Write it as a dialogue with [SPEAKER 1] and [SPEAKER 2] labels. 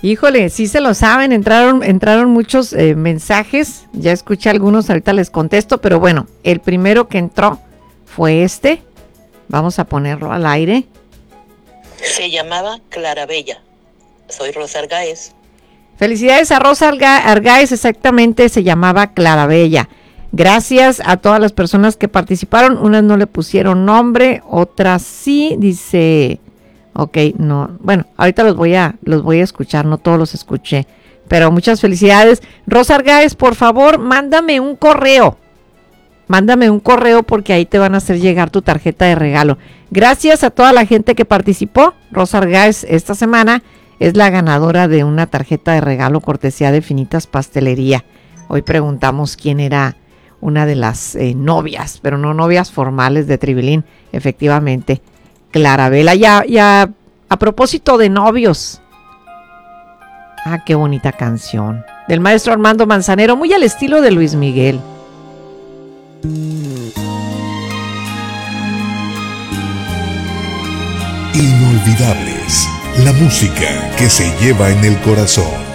[SPEAKER 1] Híjole, sí se lo saben, entraron muchos mensajes, ya escuché algunos, ahorita les contesto, pero bueno, el primero que entró fue este, vamos a ponerlo al aire.
[SPEAKER 2] Se llamaba Clarabella. Soy Rosa Argáez.
[SPEAKER 1] Felicidades a Rosa Argáez, exactamente, se llamaba Clarabella. Gracias a todas las personas que participaron, unas no le pusieron nombre, otras sí, dice... Ok, no, bueno, ahorita los voy a escuchar, no todos los escuché, pero muchas felicidades. Rosa Argáez, por favor, mándame un correo porque ahí te van a hacer llegar tu tarjeta de regalo. Gracias a toda la gente que participó. Rosa Argáez esta semana es la ganadora de una tarjeta de regalo cortesía de Finitas Pastelería. Hoy preguntamos quién era una de las novias, pero no novias formales de Tribilín, efectivamente. Clarabella, ya a propósito de novios. Ah, qué bonita canción. Del maestro Armando Manzanero, muy al estilo de Luis Miguel.
[SPEAKER 3] Inolvidables, la música que se lleva en el corazón.